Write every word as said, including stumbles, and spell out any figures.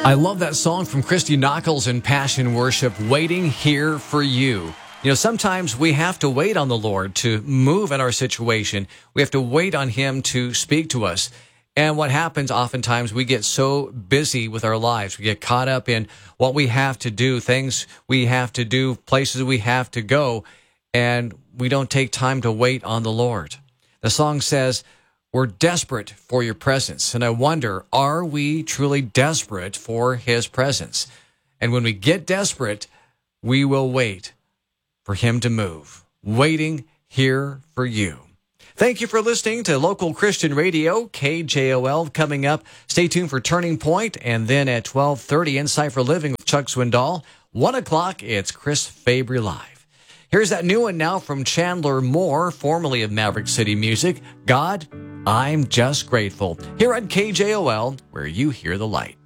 I love that song from Christy Knuckles in Passion Worship, Waiting Here for You. You know, sometimes we have to wait on the Lord to move in our situation. We have to wait on Him to speak to us. And what happens oftentimes, we get so busy with our lives. We get caught up in what we have to do, things we have to do, places we have to go, and we don't take time to wait on the Lord. The song says, we're desperate for your presence. And I wonder, are we truly desperate for His presence? And when we get desperate, we will wait for Him to move. Waiting here for you. Thank you for listening to Local Christian Radio, K J O L. Coming up, stay tuned for Turning Point, and then at twelve thirty, Insight for Living with Chuck Swindoll. one o'clock, it's Chris Fabry Live. Here's that new one now from Chandler Moore, formerly of Maverick City Music. God, I'm just grateful. Here on K J O L, where you hear the light.